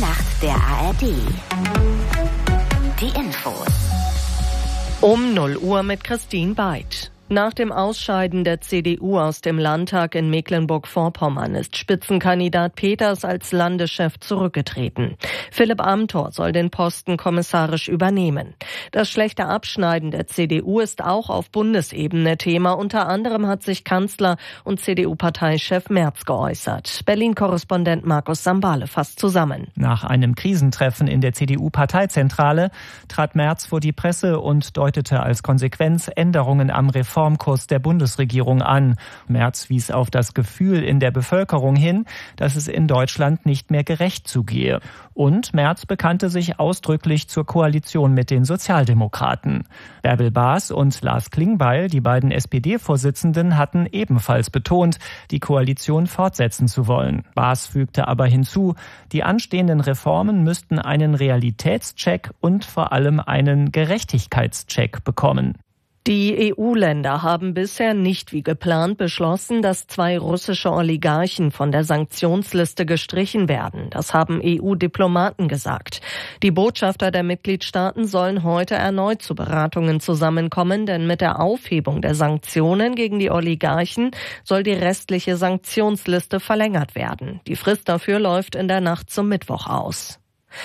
Nacht der ARD. Die Infos. Um 0 Uhr mit Christine Beid. Nach dem Ausscheiden der CDU aus dem Landtag in Mecklenburg-Vorpommern ist Spitzenkandidat Peters als Landeschef zurückgetreten. Philipp Amthor soll den Posten kommissarisch übernehmen. Das schlechte Abschneiden der CDU ist auch auf Bundesebene Thema. Unter anderem hat sich Kanzler und CDU-Parteichef Merz geäußert. Berlin-Korrespondent Markus Sambale fasst zusammen. Nach einem Krisentreffen in der CDU-Parteizentrale trat Merz vor die Presse und deutete als Konsequenz Änderungen am Reformkurs der Bundesregierung an. Merz wies auf das Gefühl in der Bevölkerung hin, dass es in Deutschland nicht mehr gerecht zugehe. Und Merz bekannte sich ausdrücklich zur Koalition mit den Sozialdemokraten. Bärbel Baas und Lars Klingbeil, die beiden SPD-Vorsitzenden, hatten ebenfalls betont, die Koalition fortsetzen zu wollen. Baas fügte aber hinzu, die anstehenden Reformen müssten einen Realitätscheck und vor allem einen Gerechtigkeitscheck bekommen. Die EU-Länder haben bisher nicht wie geplant beschlossen, dass 2 russische Oligarchen von der Sanktionsliste gestrichen werden. Das haben EU-Diplomaten gesagt. Die Botschafter der Mitgliedstaaten sollen heute erneut zu Beratungen zusammenkommen, denn mit der Aufhebung der Sanktionen gegen die Oligarchen soll die restliche Sanktionsliste verlängert werden. Die Frist dafür läuft in der Nacht zum Mittwoch aus.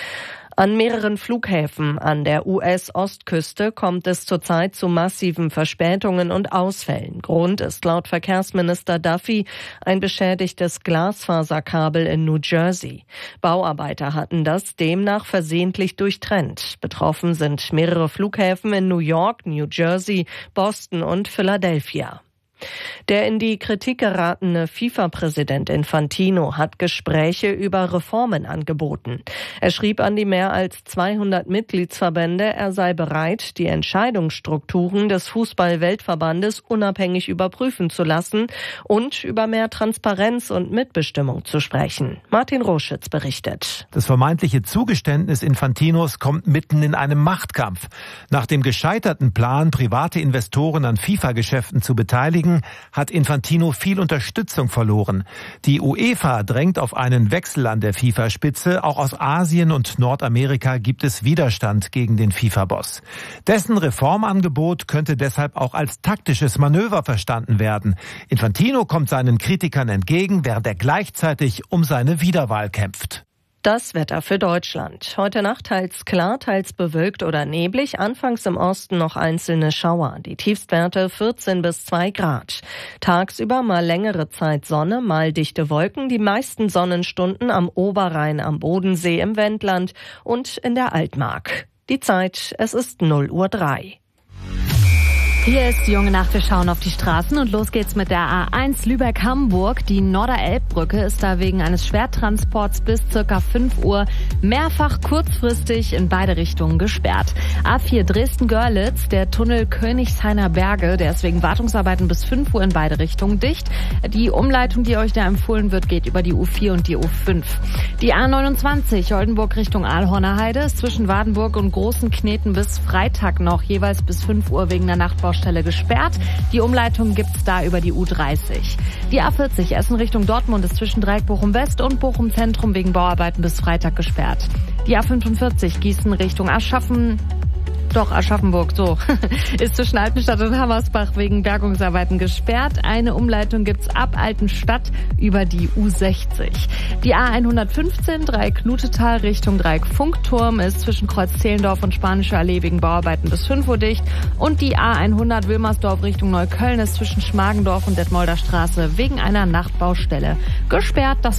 An mehreren Flughäfen an der US-Ostküste kommt es zurzeit zu massiven Verspätungen und Ausfällen. Grund ist laut Verkehrsminister Duffy ein beschädigtes Glasfaserkabel in New Jersey. Bauarbeiter hatten das demnach versehentlich durchtrennt. Betroffen sind mehrere Flughäfen in New York, New Jersey, Boston und Philadelphia. Der in die Kritik geratene FIFA-Präsident Infantino hat Gespräche über Reformen angeboten. Er schrieb an die mehr als 200 Mitgliedsverbände, er sei bereit, die Entscheidungsstrukturen des Fußball-Weltverbandes unabhängig überprüfen zu lassen und über mehr Transparenz und Mitbestimmung zu sprechen. Martin Roschitz berichtet. Das vermeintliche Zugeständnis Infantinos kommt mitten in einem Machtkampf. Nach dem gescheiterten Plan, private Investoren an FIFA-Geschäften zu beteiligen, hat Infantino viel Unterstützung verloren. Die UEFA drängt auf einen Wechsel an der FIFA-Spitze. Auch aus Asien und Nordamerika gibt es Widerstand gegen den FIFA-Boss. Dessen Reformangebot könnte deshalb auch als taktisches Manöver verstanden werden. Infantino kommt seinen Kritikern entgegen, während er gleichzeitig um seine Wiederwahl kämpft. Das Wetter für Deutschland. Heute Nacht teils klar, teils bewölkt oder neblig. Anfangs im Osten noch einzelne Schauer. Die Tiefstwerte 14 bis 2 Grad. Tagsüber mal längere Zeit Sonne, mal dichte Wolken. Die meisten Sonnenstunden am Oberrhein, am Bodensee, im Wendland und in der Altmark. Die Zeit, es ist 0:03 Uhr. Hier ist die junge Nacht, wir schauen auf die Straßen und los geht's mit der A1 Lübeck-Hamburg. Die Norderelbbrücke ist da wegen eines Schwertransports bis circa 5 Uhr mehrfach kurzfristig in beide Richtungen gesperrt. A4 Dresden-Görlitz, der Tunnel Königshainer Berge, der ist wegen Wartungsarbeiten bis 5 Uhr in beide Richtungen dicht. Die Umleitung, die euch da empfohlen wird, geht über die U4 und die U5. Die A29 Oldenburg Richtung Aalhorner Heide ist zwischen Wadenburg und Großen Kneten bis Freitag noch jeweils bis 5 Uhr wegen der Nachtbaustelle gesperrt. Die Umleitung gibt's da über die U30. Die A40 Essen Richtung Dortmund ist zwischen Dreieck Bochum West und Bochum Zentrum wegen Bauarbeiten bis Freitag gesperrt. Die A45 Gießen Richtung Aschaffenburg, ist zwischen Altenstadt und Hammersbach wegen Bergungsarbeiten gesperrt. Eine Umleitung gibt's ab Altenstadt über die U60. Die A115 Dreieck Lutetal Richtung Dreieck Funkturm ist zwischen Kreuz Zehlendorf und Spanische Allee wegen Bauarbeiten bis 5 Uhr dicht. Und die A100 Wilmersdorf Richtung Neukölln ist zwischen Schmargendorf und Detmolder Straße wegen einer Nachtbaustelle gesperrt. Das